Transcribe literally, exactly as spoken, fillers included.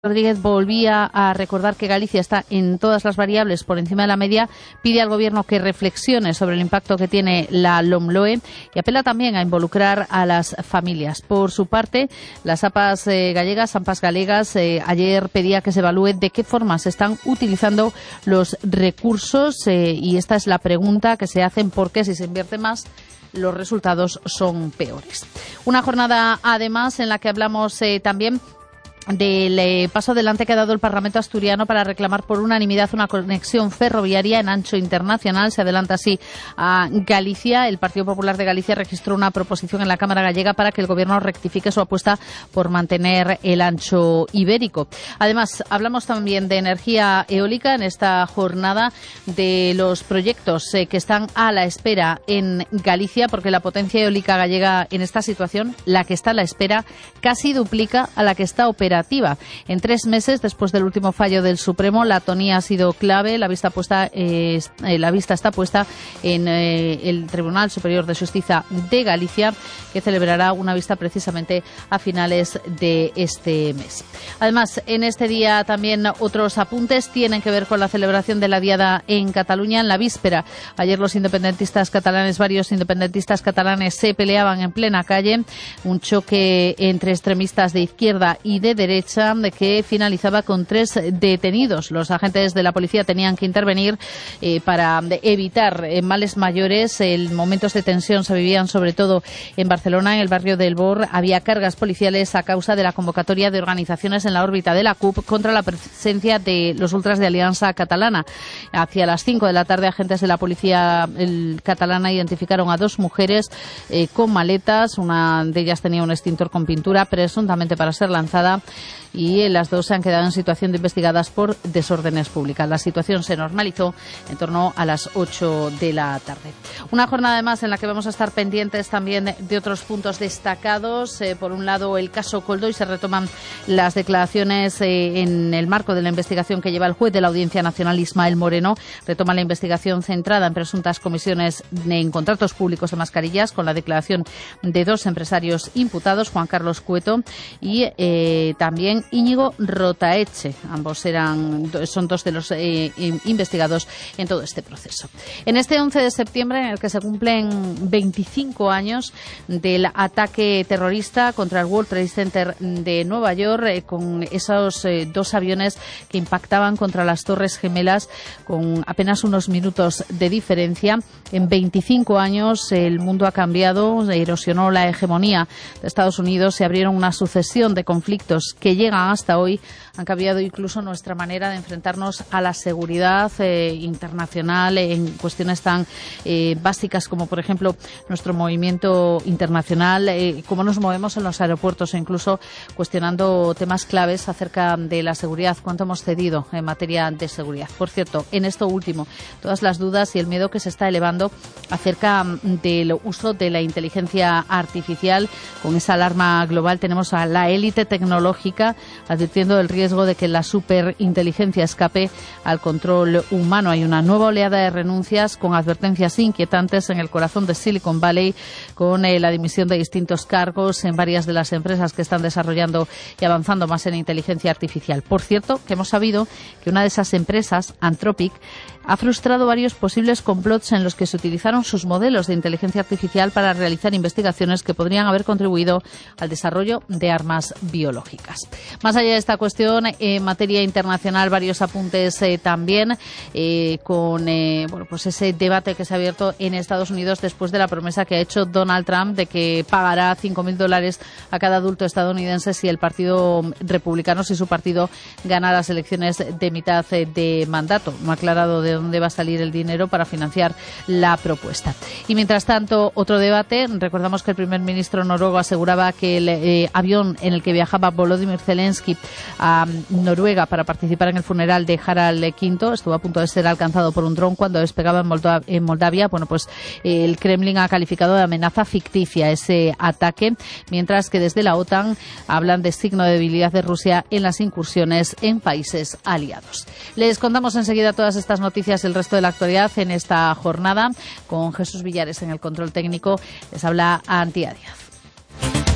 Rodríguez volvía a recordar que Galicia está en todas las variables por encima de la media, pide al Gobierno que reflexione sobre el impacto que tiene la LOMLOE y apela también a involucrar a las familias. Por su parte, las A P As eh, gallegas, A P As galegas, eh, ayer pedía que se evalúe de qué forma se están utilizando los recursos eh, y esta es la pregunta que se hacen: ¿por qué si se invierte más los resultados son peores? Una jornada, además, en la que hablamos eh, también del eh, paso adelante que ha dado el Parlamento asturiano para reclamar por unanimidad una conexión ferroviaria en ancho internacional. Se adelanta así a Galicia. El Partido Popular de Galicia registró una proposición en la Cámara gallega para que el Gobierno rectifique su apuesta por mantener el ancho ibérico. Además, hablamos también de energía eólica en esta jornada, de los proyectos eh, que están a la espera en Galicia, porque la potencia eólica gallega en esta situación, la que está a la espera, casi duplica a la que está operando. En tres meses, después del último fallo del Supremo, la tonía ha sido clave. La vista, puesta, eh, la vista está puesta en eh, el Tribunal Superior de Justicia de Galicia, que celebrará una vista precisamente a finales de este mes. Además, en este día también otros apuntes tienen que ver con la celebración de la Diada en Cataluña. En la víspera, ayer los independentistas catalanes, varios independentistas catalanes se peleaban en plena calle. Un choque entre extremistas de izquierda y de derecha que finalizaba con tres detenidos. Los agentes de la policía tenían que intervenir eh, para evitar eh, males mayores. En momentos de tensión se vivían sobre todo en Barcelona, en el barrio del Bor. Había cargas policiales a causa de la convocatoria de organizaciones en la órbita de la C U P contra la presencia de los ultras de Alianza Catalana. Hacia las cinco de la tarde, agentes de la policía el, catalana identificaron a dos mujeres eh, con maletas. Una de ellas tenía un extintor con pintura, presuntamente para ser lanzada, y las dos se han quedado en situación de investigadas por desórdenes públicas. La situación se normalizó en torno a las ocho de la tarde. Una jornada además en la que vamos a estar pendientes también de otros puntos destacados. Eh, por un lado, el caso Coldo, y se retoman las declaraciones eh, en el marco de la investigación que lleva el juez de la Audiencia Nacional, Ismael Moreno. Retoma la investigación centrada en presuntas comisiones en contratos públicos de mascarillas, con la declaración de dos empresarios imputados, Juan Carlos Cueto y eh, también Íñigo Rotaeche. Ambos eran, son dos de los eh, investigados en todo este proceso. En este once de septiembre, en el que se cumplen veinticinco años del ataque terrorista contra el World Trade Center de Nueva York, eh, con esos eh, dos aviones que impactaban contra las Torres Gemelas con apenas unos minutos de diferencia. En veinticinco años el mundo ha cambiado, se erosionó la hegemonía de Estados Unidos, se abrieron una sucesión de conflictos que llegan hasta hoy, han cambiado incluso nuestra manera de enfrentarnos a la seguridad eh, internacional en cuestiones tan eh, básicas como, por ejemplo, nuestro movimiento internacional, eh, cómo nos movemos en los aeropuertos, e incluso cuestionando temas claves acerca de la seguridad, cuánto hemos cedido en materia de seguridad. Por cierto, en esto último, todas las dudas y el miedo que se está elevando acerca del uso de la inteligencia artificial. Con esa alarma global tenemos a la élite tecnológica advirtiendo del riesgo de que la superinteligencia escape al control humano. Hay una nueva oleada de renuncias con advertencias inquietantes en el corazón de Silicon Valley, con eh, la dimisión de distintos cargos en varias de las empresas que están desarrollando y avanzando más en inteligencia artificial. Por cierto, que hemos sabido que una de esas empresas, Anthropic, ha frustrado varios posibles complots en los que se utilizaron sus modelos de inteligencia artificial para realizar investigaciones que podrían haber contribuido al desarrollo de armas biológicas. Más allá de esta cuestión, en materia internacional, varios apuntes eh, también eh, con eh, bueno, pues ese debate que se ha abierto en Estados Unidos después de la promesa que ha hecho Donald Trump de que pagará cinco mil dólares a cada adulto estadounidense si el Partido Republicano, si su partido gana las elecciones de mitad eh, de mandato. No ha aclarado de dónde va a salir el dinero para financiar la propuesta. Y mientras tanto, otro debate. Recordamos que el primer ministro noruego aseguraba que el eh, avión en el que viajaba Volodymyr Zelensky a Noruega para participar en el funeral de Harald quinto estuvo a punto de ser alcanzado por un dron cuando despegaba en, Moldav- en Moldavia. Bueno, pues eh, el Kremlin ha calificado de amenaza ficticia ese ataque, mientras que desde la OTAN hablan de signo de debilidad de Rusia en las incursiones en países aliados. Les contamos enseguida todas estas noticias y el resto de la actualidad en esta jornada con Jesús Villares en el control técnico. Les habla Antía Díaz.